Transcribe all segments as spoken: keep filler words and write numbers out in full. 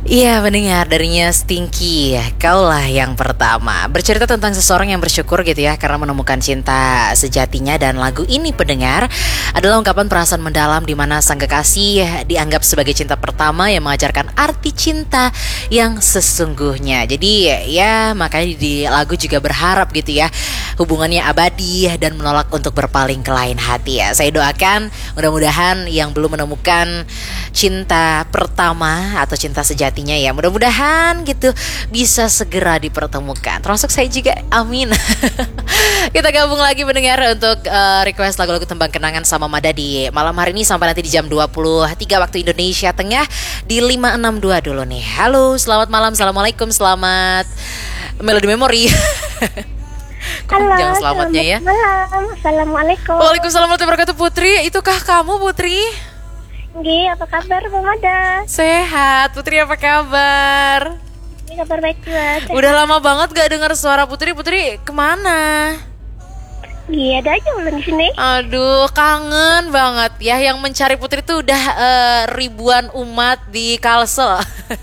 Iya, mendengar darinya Stinky, kaulah yang pertama. Bercerita tentang seseorang yang bersyukur gitu ya karena menemukan cinta sejatinya. Dan lagu ini pendengar adalah ungkapan perasaan mendalam di mana sang kekasih dianggap sebagai cinta pertama yang mengajarkan arti cinta yang sesungguhnya. Jadi ya makanya di lagu juga berharap gitu ya hubungannya abadi dan menolak untuk berpaling ke lain hati ya. Saya doakan mudah-mudahan yang belum menemukan cinta pertama atau cinta sejati ya, mudah-mudahan gitu bisa segera dipertemukan. Termasuk saya juga, amin. Kita gabung lagi mendengar untuk uh, request lagu-lagu tembang kenangan sama Mada di malam hari ini sampai nanti di jam dua puluh tiga waktu Indonesia Tengah di lima enam dua dulu nih. Halo, selamat malam, assalamualaikum, selamat Melody Memory. Halo, jangan selamatnya ya. Malam, assalamualaikum. Waalaikumsalam warahmatullahi wabarakatuh. Putri, itukah kamu Putri? Nggih, apa kabar Bu Mada? Sehat, Putri apa kabar? Ini kabar baik juga. Sehat. Udah lama banget gak dengar suara Putri. Putri kemana? Iya, ada aja belum di sini. Aduh, kangen banget ya. Yang mencari Putri tuh udah uh, ribuan umat di Kalsel.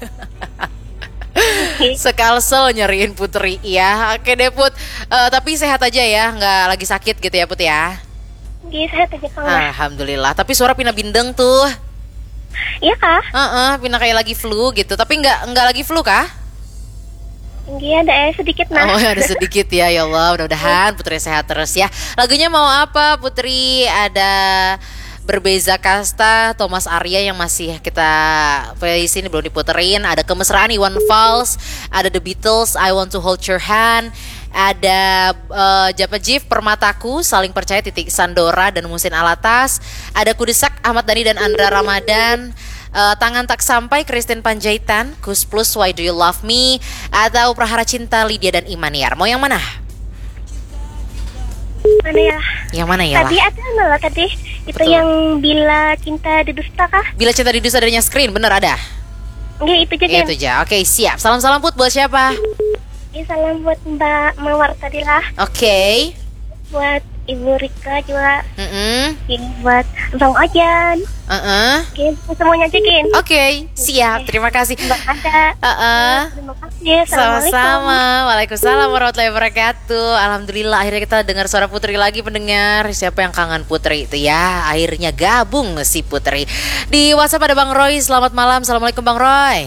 Sekalsel nyariin Putri ya. Oke deh Put, uh, tapi sehat aja ya, nggak lagi sakit gitu ya Put ya? Nggih, sehat aja Kang. Alhamdulillah. Tapi suara Pina bindeng tuh. Iya kah? Heeh, uh-uh, Pina kayak lagi flu gitu. Tapi nggak nggak lagi flu kah? Nggih, ada eh, sedikit nah. Oh, ada sedikit ya. Ya Allah, mudah-mudahan Putri sehat terus ya. Lagunya mau apa Putri? Ada Berbeza Kasta, Thomas Arya yang masih kita playlist ini belum diputerin. Ada Kemesraan Iwan Fals, ada The Beatles I Want to Hold Your Hand, ada uh, Japa Jif Permataku, Saling Percaya titik Sandora dan Musin Alatas, ada Kudesak Ahmad Dhani dan Andra Ramadan, uh, Tangan Tak Sampai Christine Panjaitan, Kus Plus Why Do You Love Me, atau Prahara Cinta Lydia dan Imaniar. Mau yang mana? Mana ya? Yang mana ya? Tadi ada nggak tadi? Itu Betul. yang Bila Cinta Didusta kah? Bila Cinta Didusta adanya screen, bener ada? Nggih, itu juga. Itu aja. Oke, siap. Salam-salam Put buat siapa? Ini salam buat Mbak Mawar tadi lah. Oke. Buat Ibu Rika juga. Mm-mm. Ini buat Bang Ojan. Uh-uh. Oke, semuanya aja Kin. Oke, siap. Terima kasih. Mbak Ada. Uh-uh. Terima kasih. Assalamualaikum. Sama-sama. Waalaikumsalam warahmatullahi wabarakatuh. Alhamdulillah akhirnya kita dengar suara Putri lagi pendengar. Siapa yang kangen Putri itu ya? Akhirnya gabung si Putri. Di WhatsApp ada Bang Roy. Selamat malam. Assalamualaikum Bang Roy.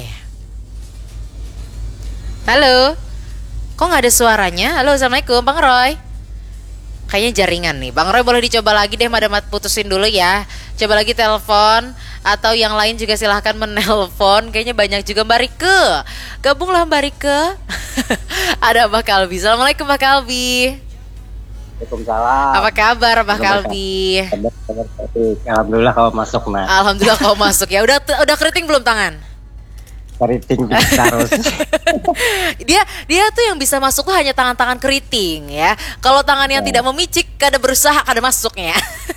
Halo. Kok nggak ada suaranya? Halo, assalamualaikum Bang Roy. Kayaknya jaringan nih. Bang Roy boleh dicoba lagi deh, Madam putusin dulu ya. Coba lagi telepon. Atau yang lain juga silahkan menelpon. Kayaknya banyak juga. Mbak Rike, gabunglah Mbak Rike. Ada Mbak Kalbi. Assalamualaikum Mbak Kalbi. Waalaikumsalam. Apa kabar Mbak Kalbi? Alhamdulillah kau masuk nah. Alhamdulillah kau masuk ya. Udah udah keriting belum tangan? Keriting terus. dia dia tuh yang bisa masuk tuh hanya tangan-tangan keriting ya. Kalau tangan yang ya. Tidak memicik, kada berusaha kada masuknya.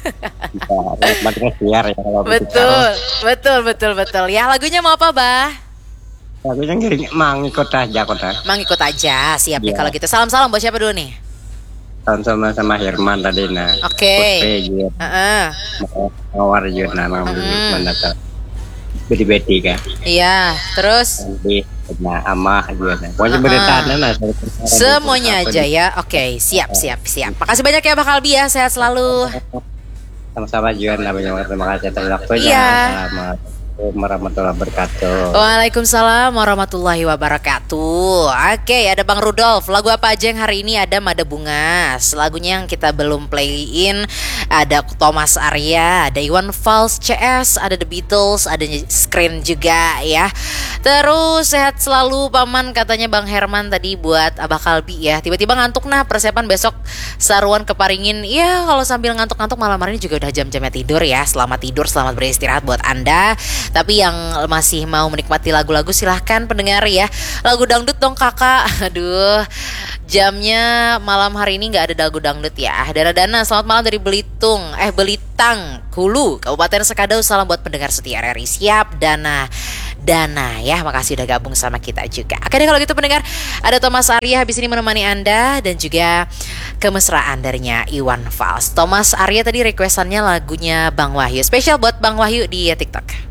Bisa, biar ya kalau betul, betul, betul, betul. Ya lagunya mau apa, Bah? Lagunya ngiring mang ikut aja kota. Mang ikut aja, siap ya. Deh kalau gitu. Salam-salam buat siapa dulu nih? Salam sama sama Herman tadi nah. Oke. Okay. Heeh. Mawar juga nama mendatang. Bedi-bedi kan. Iya, terus nanti nah amah juga nah. Pokoknya beritahan nah. Semuanya aja ya. Oke, okay, siap, siap, siap. Makasih banyak ya Mbak Kalbi ya. Sehat selalu. Sama-sama juga namanya. Terima kasih atas waktunya. Iya. Selamat warahmatullahi wabarakatuh. Waalaikumsalam warahmatullahi wabarakatuh. Oke, ada Bang Rudolf. Lagu apa aja yang hari ini ada Mada Bungas. Lagunya yang kita belum playin ada Thomas Arya, ada Iwan Fals C S, ada The Beatles, ada Screen juga ya. Terus sehat selalu Paman katanya Bang Herman tadi buat Abah Kalbi ya. Tiba-tiba ngantuk nah, persiapan besok Saruan Keparingin. Ya kalau sambil ngantuk-ngantuk malam hari ini juga udah jam-jamnya tidur ya. Selamat tidur, selamat beristirahat buat Anda. Tapi yang masih mau menikmati lagu-lagu silahkan pendengar ya. Lagu dangdut dong kakak. Aduh, jamnya malam hari ini gak ada lagu dangdut ya. Dana Dana, selamat malam dari Belitung. Eh Belitang, Hulu, Kabupaten Sekadau. Salam buat pendengar setia R R I. Siap Dana Dana ya, makasih udah gabung sama kita juga. Oke deh kalau gitu pendengar, ada Thomas Arya habis ini menemani Anda. Dan juga Kemesraan darinya Iwan Fals. Thomas Arya tadi requestannya lagunya Bang Wahyu. Spesial buat Bang Wahyu di TikTok.